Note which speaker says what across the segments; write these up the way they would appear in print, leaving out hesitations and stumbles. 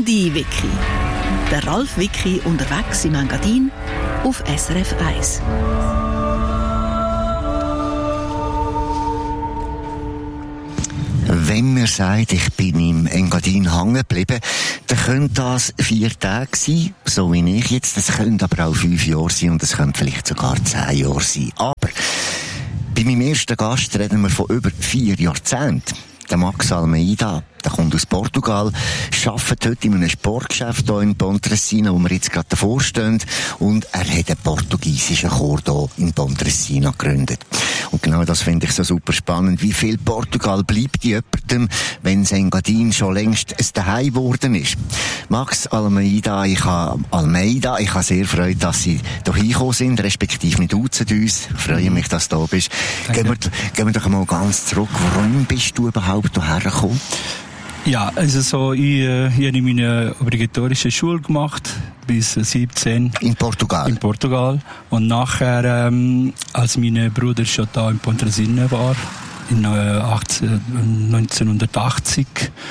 Speaker 1: Indie-Wiki. Der Ralf Wiki unterwegs im Engadin auf SRF 1.
Speaker 2: Wenn man sagt, ich bin im Engadin hängen geblieben, dann können das 4 Tage sein, so wie ich jetzt. Das können aber auch 5 Jahre sein und es können vielleicht sogar 10 Jahre sein. Aber bei meinem ersten Gast reden wir von über 4 Jahrzehnten. Der Max Almeida, der kommt aus Portugal, arbeitet heute in einem Sportgeschäft hier in Pontresina, wo wir jetzt gerade davor stehen. Und er hat einen portugiesischen Chor hier in Pontresina gegründet. Und genau das finde ich so super spannend. Wie viel Portugal bleibt jemandem, wenn das Engadin schon längst ein Zuhause geworden ist? Max Almeida, ich habe sehr Freude, dass Sie hier hingekommen sind, respektive mit uns. Ich freue mich, dass du da bist. Gehen wir doch mal ganz zurück. Warum bist du überhaupt hierher gekommen?
Speaker 3: Ja, also so, ich habe meine obligatorische Schule gemacht, bis 17.
Speaker 2: In Portugal?
Speaker 3: Und nachher, als mein Bruder schon da in Pontresina war, in 1980,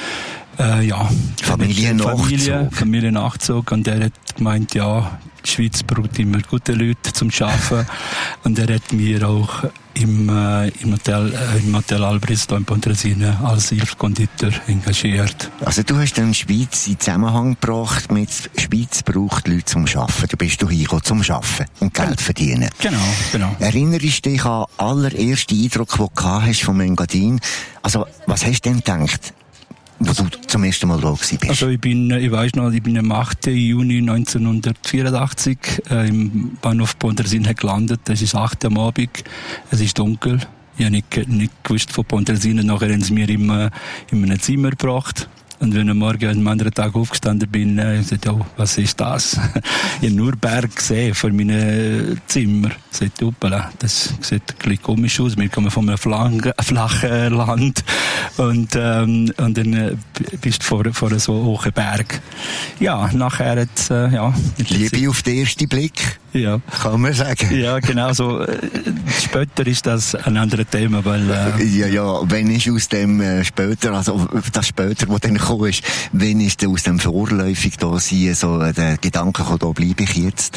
Speaker 3: Familie nachzog, und er hat gemeint, ja, die Schweiz braucht immer gute Leute zum Arbeiten. Und er hat mir auch im Hotel Albris in Pontresina als Hilfskonditor engagiert.
Speaker 2: Also du hast dann Schweiz in Zusammenhang gebracht mit Schweiz braucht Leute zum Arbeiten. Du bist hiergekommen zum Arbeiten und Geld verdienen.
Speaker 3: Genau.
Speaker 2: Erinnerst du dich an den allerersten Eindruck, den du hast vom Engadin? Also was hast du denn gedacht, wo du zum ersten Mal da warst?
Speaker 3: Also ich bin am 8. Juni 1984 im Bahnhof Pontresina gelandet. Das ist 8 am Abend. Es ist dunkel. Ich habe nicht gewusst von Pontresina. Nachher haben sie mir in einem Zimmer gebracht. Und wenn ich morgen am anderen Tag aufgestanden bin, habe ich gesagt, oh, was ist das? Ich habe nur Berge gesehen vor meinem Zimmer. Ich sagte, hoppala, das sieht ein bisschen komisch aus. Wir kommen von einem flachen Land. Und dann bist du vor so hohen Berg. Ja, nachher hat
Speaker 2: Liebe auf den ersten Blick.
Speaker 3: Ja.
Speaker 2: Kann man sagen.
Speaker 3: Ja, genau so. Später ist das ein anderes Thema, weil...
Speaker 2: wenn ist aus dem später, also das später, wo dann gekommen ist, wenn ist aus dem vorläufig da sein, so der Gedanke gekommen, da bleibe ich jetzt?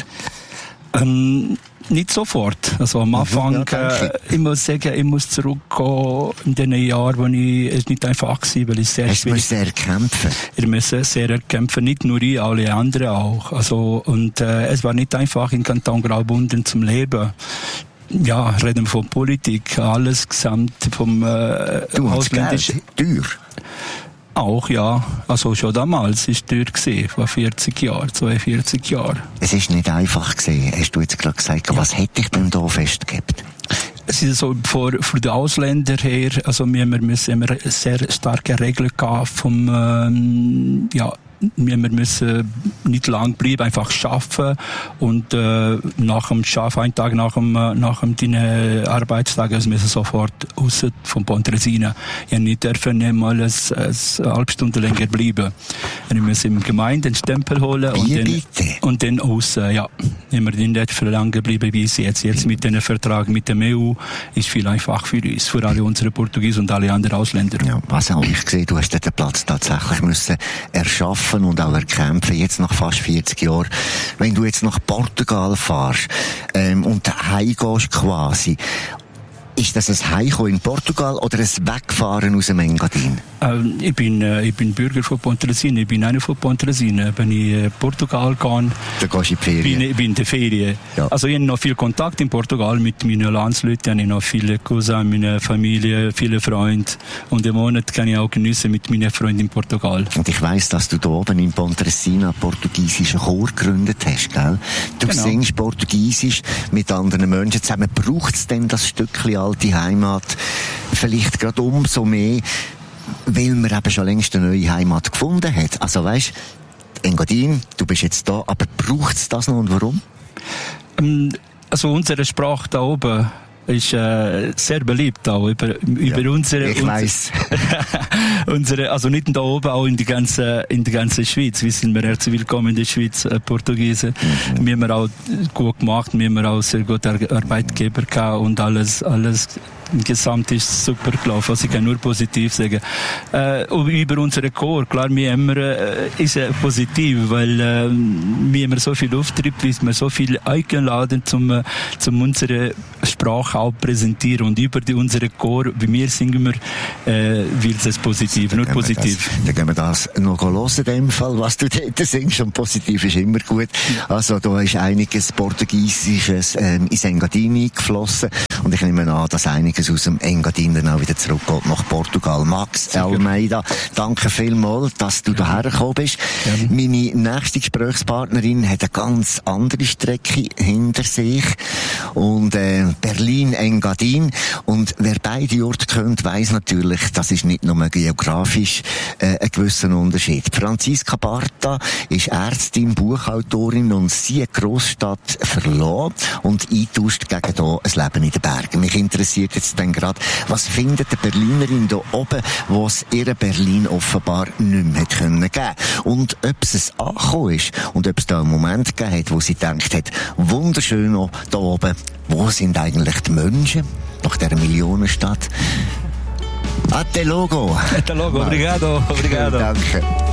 Speaker 3: Nicht sofort. Also am Anfang, ich muss sagen, ich muss zurückgehen in den Jahren, wo es nicht einfach war, weil es sehr schwierig...
Speaker 2: Hast du erkämpfen?
Speaker 3: Wir müssen sehr erkämpfen, nicht nur ich, alle anderen auch. Also, und es war nicht einfach in Kanton Graubünden zum Leben. Ja, reden wir von Politik, alles gesamt vom
Speaker 2: ausländischen... Teuer?
Speaker 3: Auch, ja. Also schon damals war es teuer gewesen, vor 42 Jahren. Es
Speaker 2: ist nicht einfach gewesen, hast du jetzt gerade gesagt. Ja. Was hätte ich denn da festgehabt?
Speaker 3: Es ist so, für die Ausländer her, also wir müssen immer sehr starke Regeln gehabt wir müssen nicht lang bleiben, einfach arbeiten und nach dem Arbeiten, einen Tag nach dem deinen Arbeitstag, also müssen sofort raus von Pontresina. Ich nicht dürfen nicht mal eine halbe Stunde länger bleiben. Wir müssen im Gemeinde einen Stempel holen und dann raus, ja. Wir sind nicht für lange geblieben wie jetzt. Jetzt mit dem Vertrag mit dem EU ist viel einfach für uns, für alle unsere Portugiesen und alle anderen Ausländer.
Speaker 2: Ja, was habe ich gesehen? Du hast den Platz tatsächlich müssen erschaffen und auch erkämpfen, jetzt nach fast 40 Jahren. Wenn du jetzt nach Portugal fährst und heimgehst quasi, ist das ein Heimkommen in Portugal oder ein Wegfahren aus dem Engadin?
Speaker 3: Ich bin Bürger von Pontresina, ich bin einer von Pontresina. Wenn ich Portugal gehe,
Speaker 2: dann gehst du in die Ferien?
Speaker 3: Ich bin in der Ferien. Ja. Also ich habe noch viel Kontakt in Portugal mit meinen Landsleuten, ich habe noch viele Cousins, meine Familie, viele Freunde. Und im Monat kann ich auch geniessen mit meinen Freunden in Portugal.
Speaker 2: Und ich weiss, dass du da oben in Pontresina einen portugiesischen Chor gegründet hast, gell? Du singst Portugiesisch mit anderen Menschen zusammen. Braucht es denn das Stückchen alte Heimat vielleicht gerade umso mehr, weil man eben schon längst eine neue Heimat gefunden hat? Also weisst, Engadin, du bist jetzt da, aber braucht es das noch und warum?
Speaker 3: Also unsere Sprache da oben ist sehr beliebt auch über unsere.
Speaker 2: Ich weiss.
Speaker 3: Also nicht da oben, auch in der ganzen Schweiz. Wissen wir herzlich willkommen in der Schweiz, Portugiesen. Wir haben auch gut gemacht, wir haben auch sehr gute Arbeitgeber gehabt und alles Insgesamt ist es super gelaufen. Also ich kann nur positiv sagen. Über unseren Chor, klar, wir haben ist positiv, weil wir haben so viel Auftritt, wir so viel eingeladen, zum unsere Sprache auch präsentieren. Und über unseren Chor, bei mir singen wir, wird es positiv, nur positiv.
Speaker 2: Dann gehen wir das noch hören, in dem Fall, was du dort singst, und positiv ist immer gut. Also da ist einiges Portugiesisches ins Engadin geflossen, und ich nehme an, dass einiges aus dem Engadin dann auch wieder zurückgeht nach Portugal. Max Almeida, danke vielmals, dass du hierher gekommen bist. Ja. Meine nächste Gesprächspartnerin hat eine ganz andere Strecke hinter sich, und Berlin-Engadin, und wer beide Orte kennt, weiss natürlich, das ist nicht nur geografisch ein gewisser Unterschied. Franziska Barta ist Ärztin, Buchautorin, und sie hat die Grossstadt verlassen und eingetauscht gegen hier ein Leben in den Bergen. Mich interessiert jetzt dann gerade, was findet die Berlinerin hier oben, was ihr Berlin offenbar nicht mehr geben konnte. Und ob es angekommen ist und ob es da einen Moment gegeben hat, wo sie gedacht hat, wunderschön hier oben, wo sind eigentlich die Menschen nach dieser Millionenstadt? Até logo!
Speaker 3: Até logo, obrigado, obrigado.
Speaker 2: Danke.